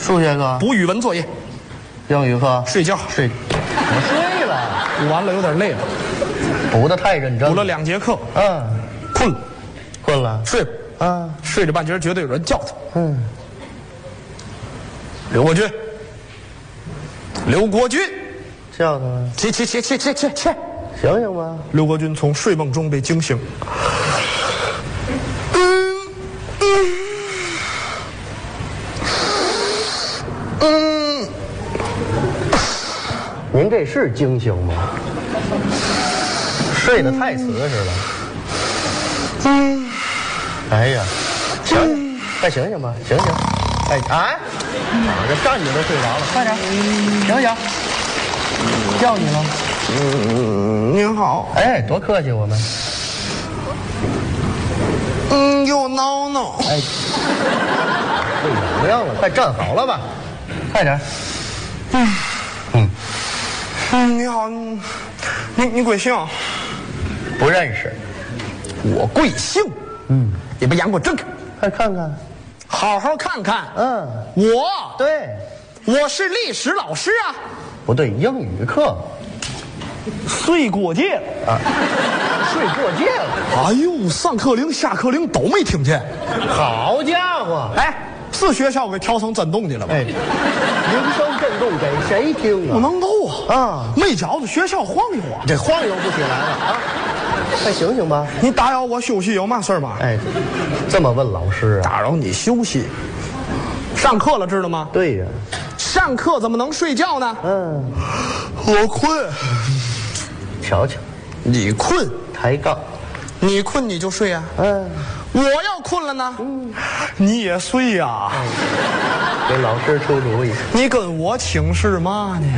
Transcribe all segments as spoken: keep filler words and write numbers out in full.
数学课补语文作业， 英语课睡觉睡，我睡了， 补完了有点累了， 补的太认真了， 补了两节课， 嗯， 困了， 困了， 睡吧， 啊， 睡着半截觉得有人叫他， 嗯， 刘国军，刘国军， 叫他们起起起起起起起！ 醒醒吧， 刘国军从睡梦中被惊醒。嗯， 您这是惊醒吗？睡得太瓷实了。 嗯， 哎呀，醒醒，快醒醒吧，醒醒！哎哎，哪这站着都睡着了，快点，醒醒！叫你了。 嗯，您好。 哎，多客气我们。 嗯，给我挠挠。 哎，睡怎么样了？快站好了吧，快点。 嗯嗯嗯，你好，你你你贵姓？ 不认识。 我贵姓。 嗯， 你把眼给我睁开， 快看看。 好好看看。 嗯， 我对， 我是历史老师啊。 不对，英语课。 睡过界了啊，睡过界了。 哎呦，上课铃、下课铃都没听见。 好家伙！ 哎，是学校给调成震动去了吧？ 哎，铃声震动给谁听啊？ 不能够啊！ 啊， 没觉着学校晃悠啊， 这晃悠不起来了啊！快醒醒吧！ 你打扰我休息有嘛事儿吗？ 哎，这么问老师啊？ 打扰你休息。上课了，知道吗？ 对呀。 上课怎么能睡觉呢？ 嗯， 我困。 瞧瞧， 你困， 抬杠。 你困你就睡啊。 嗯， 我要困了呢，嗯，你也睡呀、啊。 给老师出主意。 你跟我请示嘛呢？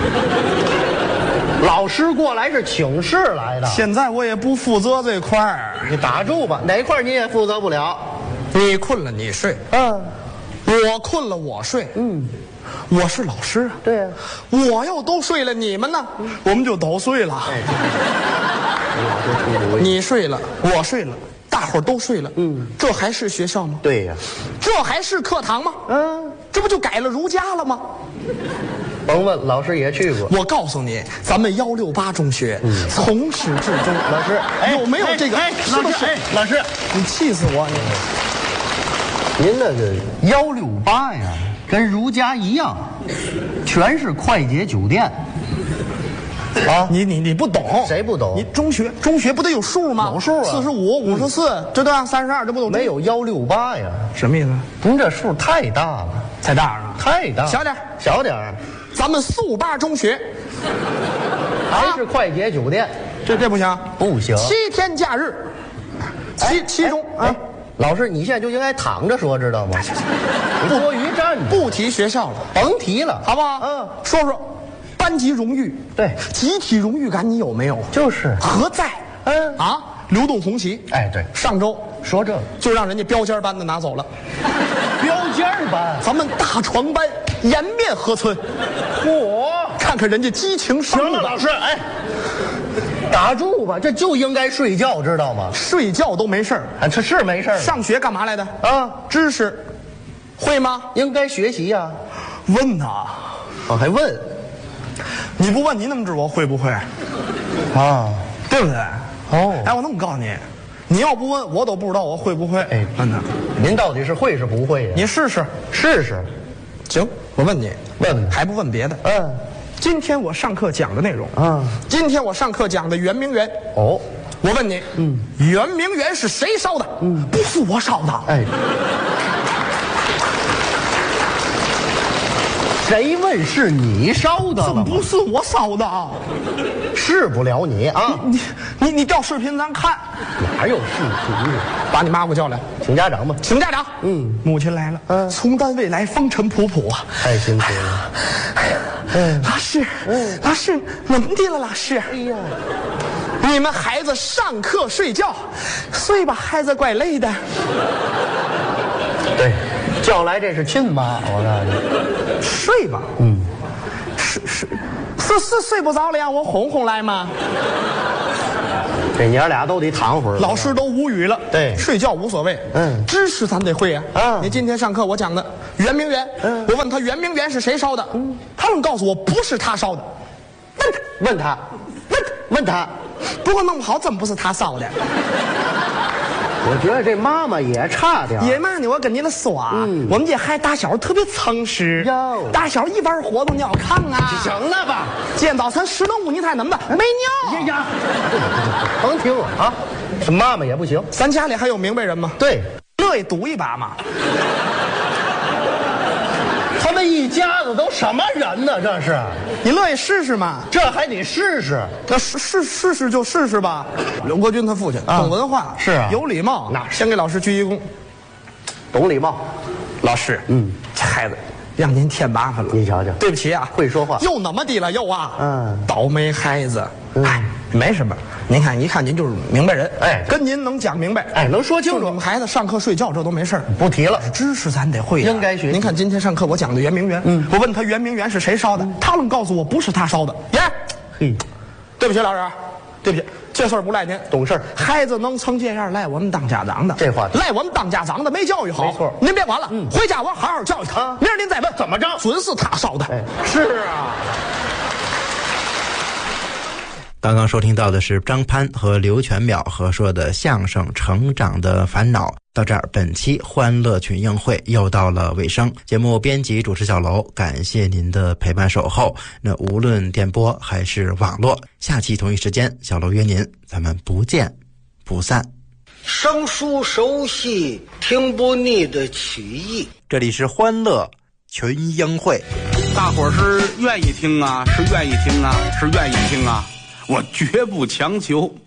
老师过来是请示来的。 现在我也不负责这块儿。 你打住吧，哪块你也负责不了。 你困了你睡， 嗯， 我困了我睡， 嗯。 我是老师啊， 对呀、啊， 我要都睡了，你们呢？嗯、我们就都睡了。哎， 老师出主意， 你睡了，我睡了，大伙儿都睡了。 嗯， 这还是学校吗？ 对呀、啊， 这还是课堂吗？嗯，这不就改了儒家了吗？ 甭问，老师也去过。 我告诉你，咱们幺六八中学、嗯、从始至终， 老师、哎、 有没有这个？ 哎，哎是不是？哎，老师， 你气死我！ 你您那个幺六八呀。跟儒家一样，全是快捷酒店。啊， 你你你不懂， 谁不懂？ 你中学中学不得有数吗？ 有数啊， 四十五、五十四，这对啊，三十二，这不都没有幺六八呀？ 什么意思？ 您这数太大了， 太大了， 太大， 小点， 小点儿。 咱们四五八中学还是快捷酒店， 这这不行， 不行。 七天假日，其其中啊。 老师，你现在就应该躺着说，知道吗？你多余站着， 不提学校了， 甭提了， 好不好？嗯，说说班级荣誉， 对， 集体荣誉感你有没有？ 就是何在？ 嗯啊，流动红旗， 哎，对， 上周说这个就让人家标间班的拿走了， 标间班， 咱们大床班颜面何存？ 嚯， 看看人家激情上路。 行了，老师，哎。打住吧，这就应该睡觉，知道吗？ 睡觉都没事儿， 啊，这是没事儿。 上学干嘛来的？ 啊， 知识会吗？ 应该学习呀、啊。 问呐， 我、哦、还问？ 你不问，你怎么知道我会不会？ 啊， 对不对？ 哦， 哎，我那么告诉你，你要不问，我都不知道我会不会。 哎， 真的， 您到底是会是不会呀、啊？ 你试试， 试试。 行，我问你， 问还不问别的？ 嗯。 今天我上课讲的内容啊，今天我上课讲的圆明园哦， 我问你，嗯，圆明园是谁烧的？嗯，不是我烧的， 哎，谁问是你烧的？ 怎么不是我烧的？ 是不了你啊！ 你你你调视频咱看， 哪有视频？ 把你妈给我叫来， 请家长吧。 请家长。 嗯， 母亲来了，嗯，从单位来，风尘仆仆啊， 太辛苦了。 哎呀，嗯，老师，嗯，老师，怎么的了，老师？ 哎呀， 你们孩子上课睡觉，睡吧，孩子怪累的。 对，叫来这是亲妈，我告诉你， 睡吧。嗯，是是是是睡不着了呀，我哄哄来吗？ 这娘俩都得躺会儿。 老师都无语了。 对， 睡觉无所谓， 嗯， 知识咱得会啊。 啊， 你今天上课我讲的圆明园，嗯，我问他圆明园是谁烧的，嗯，他能告诉我不是他烧的。 问他，问他，问他， 不过弄不好真不是他烧的。 我觉得这妈妈也差点。 也嘛呢？我跟你们说啊，嗯，我们这孩子打小特别诚实， 哟， 打小一玩活动尿炕啊。 行了吧？ 今天早晨十点五你猜怎么的？没尿。 哎呀，甭听我啊，这妈妈也不行。 咱家里还有明白人吗？ 对， 乐意赌一把嘛。 他们一家子都什么人呢？这是， 你乐意试试吗？ 这还得试试。 那试试试试就试试吧。刘国军他父亲懂文化， 是啊， 有礼貌， 那先给老师鞠一躬， 懂礼貌。 老师，嗯，这孩子让您添麻烦了。 你瞧瞧， 对不起啊， 会说话， 又那么的了又啊， 嗯， 倒霉孩子。 嗯、 哎，没什么。您看，一看您就是明白人， 哎， 跟您能讲明白， 哎，能说清楚。 你们孩子上课睡觉这都没事儿， 不提了。 知识咱得会、啊， 应该学。 您看今天上课我讲的圆明园，嗯，我问他圆明园是谁烧的，嗯、他能告诉我不是他烧的。耶， 嘿， 对不起老师，对不起，这事儿不赖您， 懂事。 孩子能成这样，赖我们当家长的。 这话赖我们当家长的没教育好。 没错， 您别管了，嗯，回家我好好教育他。啊、明儿您再问怎么着， 准是他烧的。 哎，是啊。 刚刚收听到的是张潘和刘全淼合说的相声《成长的烦恼》。到这儿，本期欢乐群映会又到了尾声。节目编辑主持小楼，感谢您的陪伴守候。那无论电波还是网络，下期同一时间，小楼约您，咱们不见不散。 生疏熟悉，听不腻的曲艺。 这里是欢乐群映会， 大伙儿是愿意听啊，是愿意听啊，是愿意听啊。我绝不强求。